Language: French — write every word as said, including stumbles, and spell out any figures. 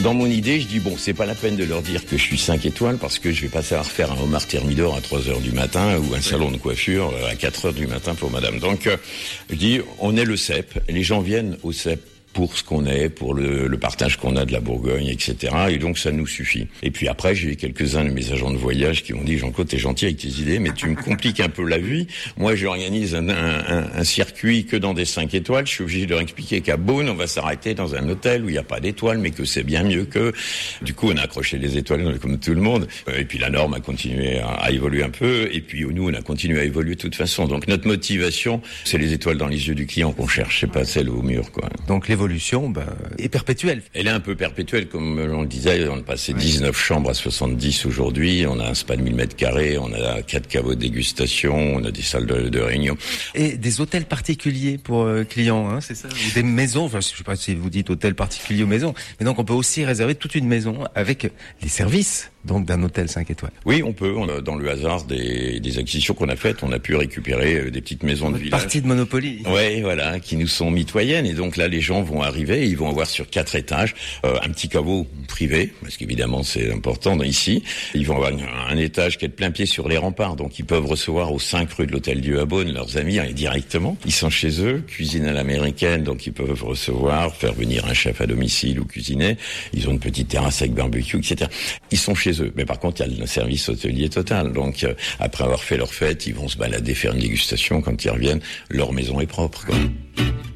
dans mon idée, je dis bon, c'est pas la peine de leur dire que je suis cinq étoiles parce que je vais pas savoir faire un homard thermidor à trois heures du matin ou un salon de coiffure à quatre heures du matin pour madame. Donc, euh, je dis, on est le C E P. Les gens viennent au C E P pour ce qu'on est, pour le, le partage qu'on a de la Bourgogne, et cetera. Et donc, ça nous suffit. Et puis après, j'ai eu quelques-uns de mes agents de voyage qui m'ont dit, Jean-Claude, t'es gentil avec tes idées, mais tu me compliques un peu la vie. Moi, j'organise un, un, un, un circuit que dans des cinq étoiles. Je suis obligé de leur expliquer qu'à Beaune, on va s'arrêter dans un hôtel où il n'y a pas d'étoiles, mais que c'est bien mieux que... Du coup, on a accroché les étoiles comme tout le monde. Et puis, la norme a continué à, à évoluer un peu. Et puis, nous, on a continué à évoluer de toute façon. Donc, notre motivation, c'est les étoiles dans les yeux du client qu'on cherche. C'est pas celle au mur, quoi. Donc, l'évolution ben, est perpétuelle. Elle est un peu perpétuelle, comme on le disait, on a passé ouais. dix-neuf chambres à soixante-dix aujourd'hui, on a un spa de mille mètres carrés, on a quatre caveaux de dégustation, on a des salles de, de réunion. Et des hôtels particuliers pour euh, clients, hein, c'est ça? Ou des maisons, enfin, je sais pas si vous dites hôtel particulier ou maison, mais donc on peut aussi réserver toute une maison avec les services donc d'un hôtel cinq étoiles. Oui, on peut. On a, dans le hasard des, des acquisitions qu'on a faites, on a pu récupérer des petites maisons de village. Partie de Monopoly. Oui, voilà, qui nous sont mitoyennes. Et donc là, les gens vont arriver, ils vont avoir sur quatre étages euh, un petit caveau privé, parce qu'évidemment c'est important ici. Ils vont avoir un, un étage qui est de plein pied sur les remparts, donc ils peuvent recevoir aux cinq rue de l'Hôtel-Dieu à Beaune leurs amis hein, directement. Ils sont chez eux, cuisine à l'américaine, donc ils peuvent recevoir, faire venir un chef à domicile ou cuisiner. Ils ont une petite terrasse avec barbecue, et cetera. Ils sont chez eux. Mais par contre, il y a le service hôtelier total. Donc, euh, après avoir fait leur fête, ils vont se balader, faire une dégustation. Quand ils reviennent, leur maison est propre, quoi.